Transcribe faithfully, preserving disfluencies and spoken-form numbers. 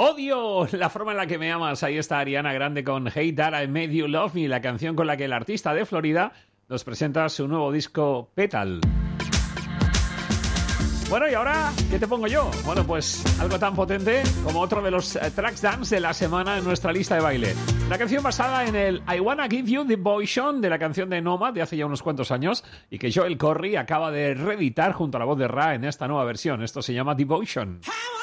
Odio la forma en la que me amas. Ahí está Ariana Grande con Hey Dad, I Made You Love Me, la canción con la que el artista de Florida nos presenta su nuevo disco Petal. Bueno, y ahora, ¿qué te pongo yo? Bueno, pues algo tan potente como otro de los uh, tracks dance de la semana en nuestra lista de baile. La canción basada en el I Wanna Give You Devotion de la canción de Nomad de hace ya unos cuantos años y que Joel Corry acaba de reeditar junto a la voz de Ra en esta nueva versión. Esto se llama Devotion.